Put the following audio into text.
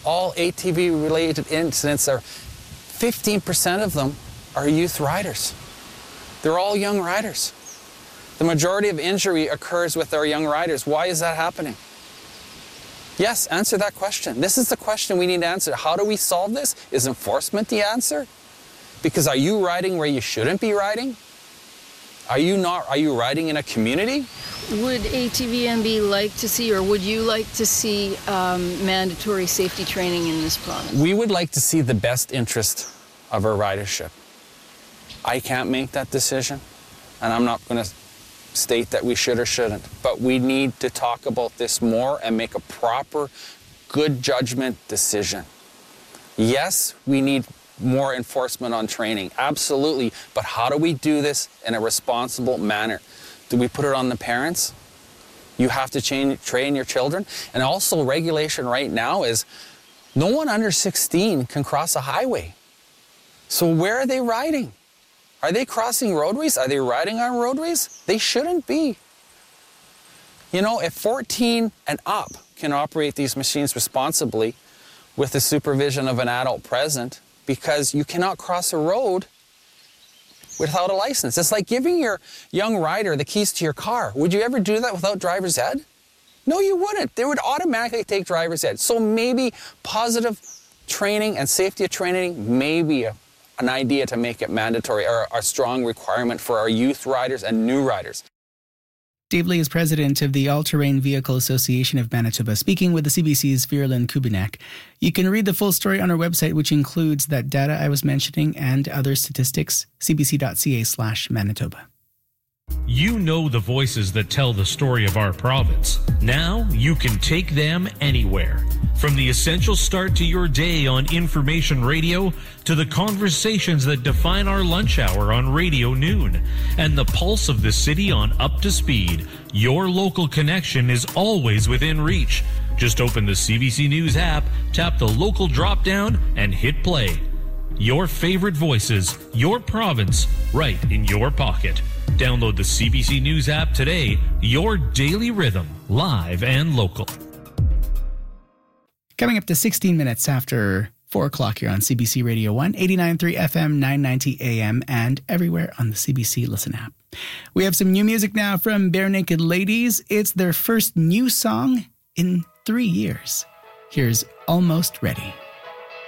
all ATV-related incidents, 15% of them are youth riders. They're all young riders. The majority of injury occurs with our young riders. Why is that happening? Yes, answer that question. This is the question we need to answer. How do we solve this? Is enforcement the answer? Because are you riding where you shouldn't be riding? Are you riding in a community? Would ATVMB like to see, or would you like to see mandatory safety training in this province? We would like to see the best interest of our ridership. I can't make that decision, and I'm not going to state that we should or shouldn't, but we need to talk about this more and make a proper, good judgment decision. Yes, we need more enforcement on training, absolutely, but how do we do this in a responsible manner? Do we put it on the parents? You have to train your children. And also regulation right now is no one under 16 can cross a highway. So where are they riding? Are they crossing roadways? Are they riding on roadways? They shouldn't be. You know, if 14 and up can operate these machines responsibly with the supervision of an adult present, because you cannot cross a road without a license. It's like giving your young rider the keys to your car. Would you ever do that without driver's ed? No, you wouldn't. They would automatically take driver's ed. So maybe positive training and safety training may be an idea to make it mandatory, or a strong requirement for our youth riders and new riders. Dave Lee is president of the All-Terrain Vehicle Association of Manitoba, speaking with the CBC's Veerlyn Kubinak. You can read the full story on our website, which includes that data I was mentioning and other statistics, cbc.ca/Manitoba. You know the voices that tell the story of our province. Now you can take them anywhere. From the essential start to your day on information radio to the conversations that define our lunch hour on Radio Noon and the pulse of the city on Up to Speed, your local connection is always within reach. Just open the CBC News app, tap the local drop-down, and hit play. Your favorite voices, your province, right in your pocket. Download the CBC News app today, your daily rhythm, live and local. Coming up to 16 minutes after 4 o'clock here on CBC Radio 1, 89.3 FM, 990 AM, and everywhere on the CBC Listen app. We have some new music now from Bare Naked Ladies. It's their first new song in 3 years. Here's Almost Ready.